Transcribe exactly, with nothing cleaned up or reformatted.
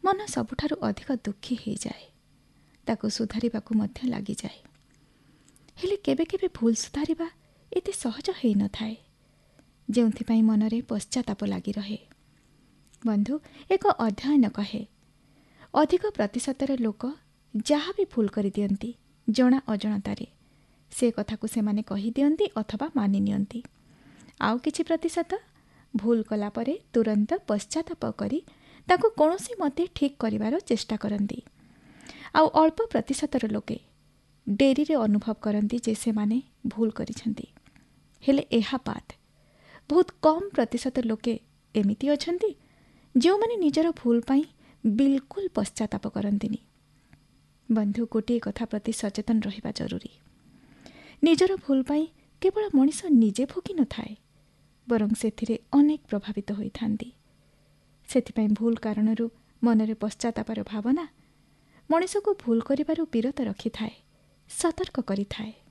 मन सबुठारु अधिक दुखी हो जाए, ताकू सुधारिबाकू मध्य लागि जाए। हेले केबे केबे भूल सुधारिबा एते सहज होई न थाए, जेउथिपाई मनरे पश्चाताप लागि रहे। बंधु, एक अध्ययन कहे अधिक प्रतिशतर लोक जहाँ भी भूल करि दियंती जणा अजणतारे से कथाकू से माने कहि दियंती अथवा मानि नियंती। आउ किछि प्रतिशत भूल कला परे तुरंत पश्चाताप करी ताकू कौनसी मते ठीक करिवार चेष्टा करंती। आउ अल्प प्रतिशतर लोके डेरी रे अनुभव करंती जे से माने भूल करिसेंती। हेले एहा बात बहुत कम प्रतिशत लोके एमिति अछंती जो माने निजर भूल पाई बिल्कुल पश्चाताप करंतिनी। बंधु, गोटे कथा प्रति सचेतन रहिबा जरूरी। निजर भूल पाई केवल मनीष निजे भोगी न थाए, बरं सेथिरे अनेक प्रभावित होई थांती। सेथिपाई भूल कारणरू मनरे पश्चातापर भावना मनीष को भूल करिबारु विरत रखि थाए, सतर्क करि थाए।